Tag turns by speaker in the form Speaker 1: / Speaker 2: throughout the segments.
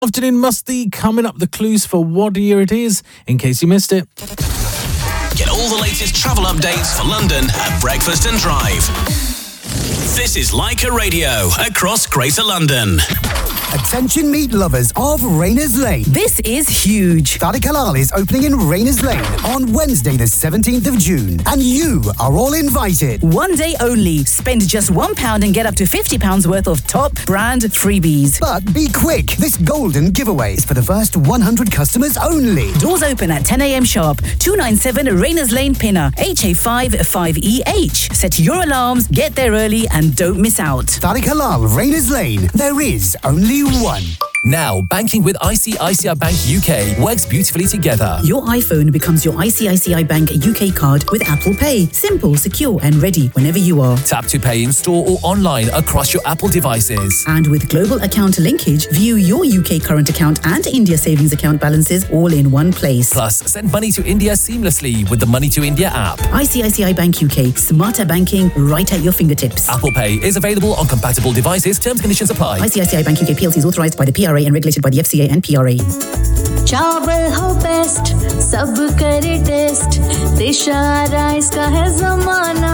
Speaker 1: Afternoon Musty, coming up the clues for what year it is, in case you missed it.
Speaker 2: Get all the latest travel updates for London at Breakfast and Drive. This is Leica Radio across Greater London.
Speaker 3: Attention meat lovers of Rayners Lane.
Speaker 4: This is huge.
Speaker 3: Tariq Halal is opening in Rayners Lane on Wednesday the 17th of June. And you are all invited.
Speaker 4: One day only. Spend just £1 and get up to £50 worth of top brand freebies.
Speaker 3: But be quick. This golden giveaway is for the first 100 customers only.
Speaker 4: Doors open at 10 a.m. sharp. 297 Rayners Lane Pinner. HA5 5EH. Set your alarms, get there early and don't miss out.
Speaker 3: Tariq Halal, Rayners Lane. There is only one.
Speaker 5: Now, banking with ICICI Bank UK works beautifully together.
Speaker 4: Your iPhone becomes your ICICI Bank UK card with Apple Pay. Simple, secure and ready whenever you are.
Speaker 5: Tap to pay in store or online across your Apple devices.
Speaker 4: And with global account linkage, view your UK current account and India savings account balances all in one place.
Speaker 5: Plus, send money to India seamlessly with the Money to India app.
Speaker 4: ICICI Bank UK. Smarter banking right at your fingertips.
Speaker 5: Apple Pay is available on compatible devices. Terms and conditions apply.
Speaker 4: ICICI Bank UK PLC is authorised by the PRA and regulated by the FCA and PRA.
Speaker 6: चावल हो best सब करे test दिशा rice का है ज़माना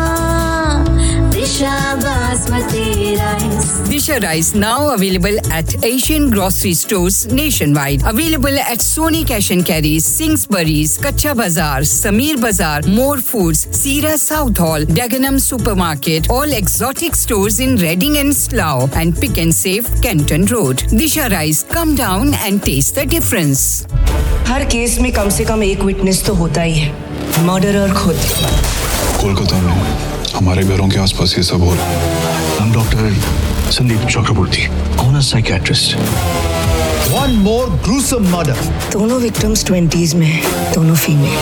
Speaker 6: दिशा basmati rice
Speaker 7: Disha Rice now available at Asian grocery stores nationwide. Available at Sony Cash and Carry, Singsbury's, Kacha Bazaar, Samir Bazaar, More Foods, Sira South Hall, Dagenham Supermarket, all exotic stores in Reading and Slough, and Pick and Save, Kenton Road. Disha Rice, come down and taste the difference.
Speaker 8: Her case में कम से कम एक witness तो होता ही है murderer खुद
Speaker 9: कोलकाता में हमारे घरों के आसपास ये सब हो रहा है I'm Dr. Sandeep Chakraborty, owner psychiatrist.
Speaker 10: One more gruesome murder.
Speaker 8: दोनों victims 20s में दोनों female.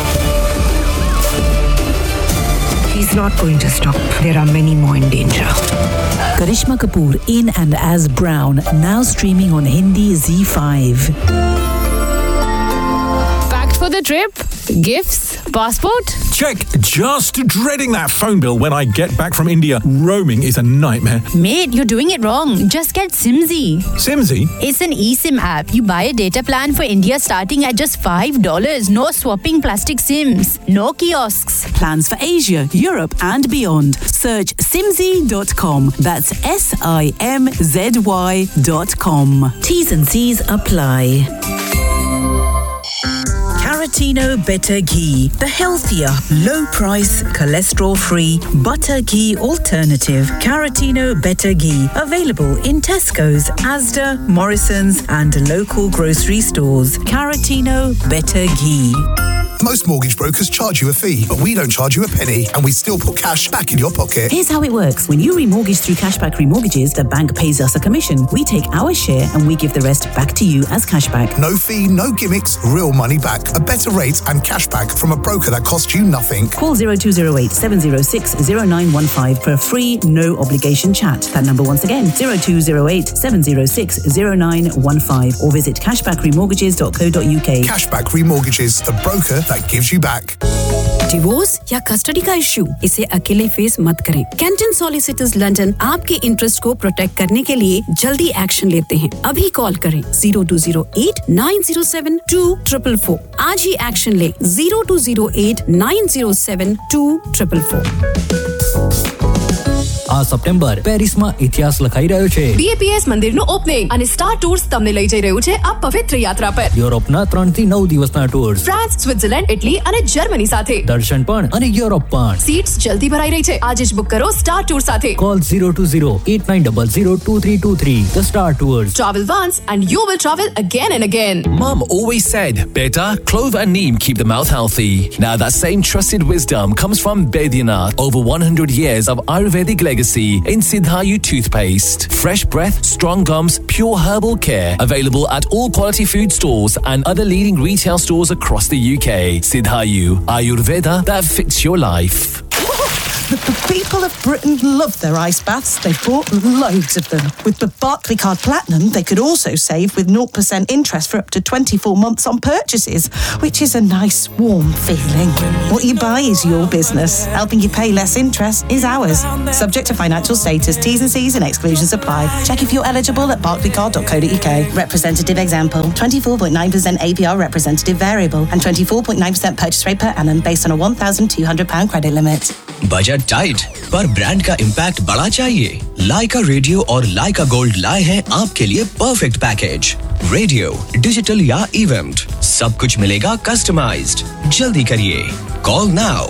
Speaker 8: He's not going to stop. There are many more in danger.
Speaker 4: Karishma Kapoor in and as Brown, now streaming on Hindi Z5.
Speaker 11: Packed for the trip? Gifts? Passport?
Speaker 1: Check. Just dreading that phone bill when I get back from India. Roaming is a nightmare.
Speaker 11: Mate, you're doing it wrong. Just get Simzy.
Speaker 1: Simzy?
Speaker 11: It's an eSIM app. You buy a data plan for India starting at just $5. No swapping plastic SIMs. No kiosks.
Speaker 4: Plans for Asia, Europe and beyond. Search simzy.com. That's SIMZY.com. T's and C's apply. Caratino Better Ghee, the healthier, low-price, cholesterol-free butter ghee alternative. Caratino Better Ghee, available in Tesco's, Asda, Morrison's and local grocery stores. Caratino Better Ghee.
Speaker 12: Most mortgage brokers charge you a fee, but we don't charge you a penny, and we still put cash back in your pocket.
Speaker 4: Here's how it works. When you remortgage through Cashback Remortgages, the bank pays us a commission. We take our share and we give the rest back to you as cashback.
Speaker 12: No fee, no gimmicks, real money back. A better rate and cashback from a broker that costs you nothing.
Speaker 4: Call 0208 706 0915 for a free, no obligation chat. That number once again, 0208 706 0915, or visit cashbackremortgages.co.uk.
Speaker 12: Cashback Remortgages, the broker that gives you back.
Speaker 13: Divorce या custody का issue, इसे अकेले face मत करें। Canton solicitors London आपके interest को protect करने के लिए जल्दी एक्शन लेते हैं। अभी कॉल करें 0208 907 2444। आज ही एक्शन लें 0208 907 2444।
Speaker 14: આ સપ્ટેમ્બર પેરિસમાં ઇતિહાસ લખાઈ રહ્યો છે.
Speaker 15: BAPS મંદિરનું ઓપનિંગ અને સ્ટાર ટૂર્સ તમને લઈ જઈ રહ્યું છે આ પવિત્ર યાત્રા પર.
Speaker 14: યુરોપના 3 થી 9 દિવસના ટૂર્સ.
Speaker 15: ફ્રાન્સ, સ્વિટ્ઝરલેન્ડ, ઇટલી અને જર્મની સાથે.
Speaker 14: દર્શન પણ અને યુરોપ પણ.
Speaker 15: સીટ્સ જલ્દી ભરાઈ રહી છે. આજે જ બુક કરો સ્ટાર ટૂર સાથે.
Speaker 14: Call 020-8900-2323. The Star Tours.
Speaker 15: Travel once and you will travel again and again.
Speaker 5: Mum always said, Beta, clove and neem keep the mouth healthy. Now that same trusted wisdom comes from Baidyanath. Over 100 years of Ayurvedic legacy in Siddhayu toothpaste. Fresh breath, strong gums, pure herbal care. Available at all quality food stores and other leading retail stores across the UK. Siddhayu, Ayurveda that fits your life.
Speaker 16: The people of Britain love their ice baths. They've bought loads of them. With the Barclaycard Platinum, they could also save with 0% interest for up to 24 months on purchases, which is a nice, warm feeling. What you buy is your business. Helping you pay less interest is ours. Subject to financial status, T's and C's and exclusions apply. Check if you're eligible at barclaycard.co.uk. Representative example, 24.9% APR representative variable and 24.9% purchase rate per annum based on a £1,200 credit limit.
Speaker 17: Budget tight पर brand का impact बड़ा चाहिए? लाइका radio और लाइका gold लाए हैं आपके लिए perfect package. Radio, digital या इवेंट, सब कुछ मिलेगा कस्टमाइज्ड। जल्दी करिए, कॉल नाउ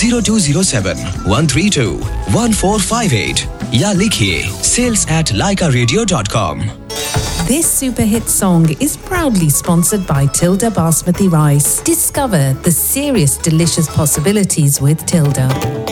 Speaker 17: 0207-132-1458 या लिखिए sales@laikaradio.com।
Speaker 18: This super hit song is proudly sponsored by Tilda Basmati Rice. Discover the serious delicious possibilities with Tilda.